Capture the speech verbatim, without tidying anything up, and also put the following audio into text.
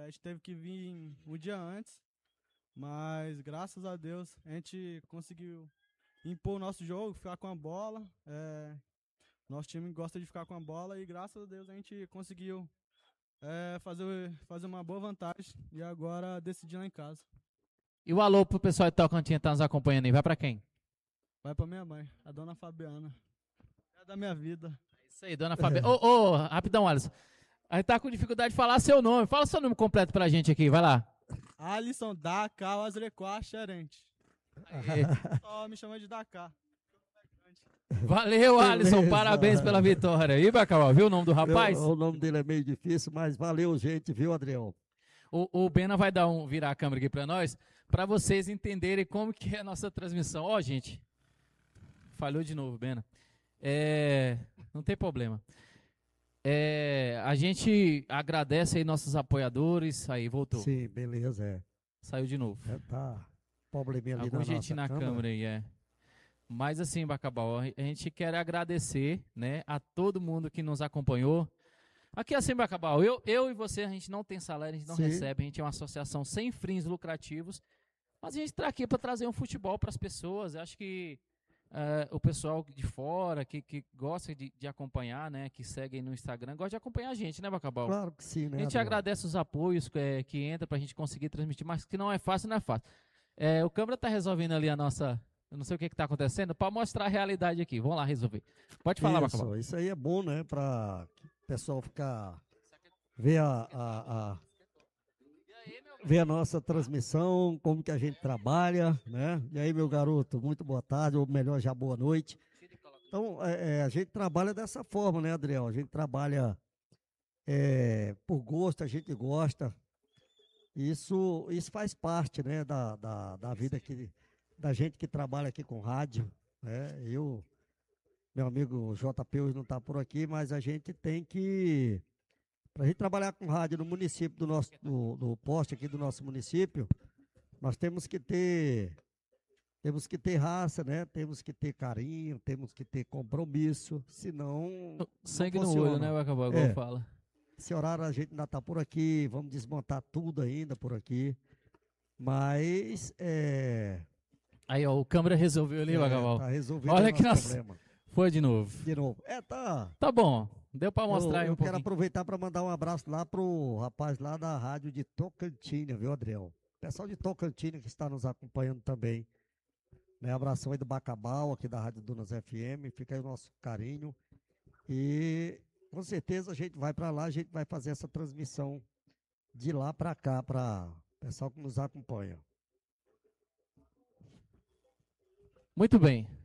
gente teve que vir um dia antes, mas graças a Deus a gente conseguiu impor o nosso jogo, ficar com a bola. É, nosso time gosta de ficar com a bola e graças a Deus a gente conseguiu é, fazer, fazer uma boa vantagem e agora decidir lá em casa. E o alô pro pessoal de Tocantins que tá nos acompanhando aí, vai pra quem? Vai pra minha mãe, a dona Fabiana. É da minha vida. É isso aí, dona Fabiana. Ô, ô, rapidão, Alisson. A gente tá com dificuldade de falar seu nome. Fala seu nome completo pra gente aqui, vai lá. Alisson Dakar Azrequá Xerente. Aê. Só me chama de Dakar. Valeu, Alisson. Beleza. Parabéns pela vitória. E Bacabal, viu o nome do rapaz? Eu- o nome dele é meio difícil, mas valeu, gente, viu, Adriel? O, o Bena vai dar um, virar a câmera aqui pra nós, pra vocês entenderem como que é a nossa transmissão. Ó, gente. Falhou de novo, Bena. É, não tem problema. É, a gente agradece aí nossos apoiadores. Aí, voltou. Sim, beleza, é. Saiu de novo. É, tá. Probleminha ali Algum na jeitinho nossa na câmera. câmera aí, é. Mas assim, Bacabal, a gente quer agradecer, né, a todo mundo que nos acompanhou. Aqui assim, Bacabal, eu, eu e você, a gente não tem salário, a gente não Sim. recebe, a gente é uma associação sem fins lucrativos, mas a gente está aqui para trazer um futebol para as pessoas. Eu acho que eh, o pessoal de fora, que, que gosta de, de acompanhar, né, que segue no Instagram, gosta de acompanhar a gente, né, Bacabal? Claro que sim, né, A gente Adriel? agradece os apoios é, que entra para a gente conseguir transmitir, mas que não é fácil, não é fácil. É, o câmera está resolvendo ali a nossa, eu não sei o que está acontecendo, para mostrar a realidade aqui. Vamos lá resolver. Pode falar, Bacabal. Isso, isso aí é bom, né, para o pessoal ficar, ver a, a, a- ver a nossa transmissão, como que a gente trabalha, né? E aí, meu garoto, muito boa tarde, ou melhor, já boa noite. Então, é, é, a gente trabalha dessa forma, né, Adriel? A gente trabalha é, por gosto, a gente gosta. Isso, isso faz parte, né, da, da, da vida que, da gente que trabalha aqui com rádio, né? Eu, meu amigo J P hoje não está por aqui, mas a gente tem que, para a gente trabalhar com rádio no município do nosso, do, do poste aqui do nosso município, nós temos que ter, temos que ter raça, né? Temos que ter carinho, temos que ter compromisso, senão Sangue não no funciona. olho, né, Bacabal, igual É. fala. Esse horário a gente ainda está por aqui, vamos desmontar tudo ainda por aqui, mas é, Aí, ó, o câmera resolveu ali, é, Bacabal. tá resolvido Olha o que nosso nós- problema. Foi de novo. De novo. É, tá. Tá bom, deu para mostrar eu aí um eu quero pouquinho. aproveitar para mandar um abraço lá pro rapaz lá da rádio de Tocantina, viu, Adriel? Pessoal de Tocantina que está nos acompanhando também. Né? Abração aí do Bacabal, aqui da Rádio Dunas F M. Fica aí o nosso carinho. E com certeza a gente vai para lá, a gente vai fazer essa transmissão de lá para cá, para o pessoal que nos acompanha. Muito bem.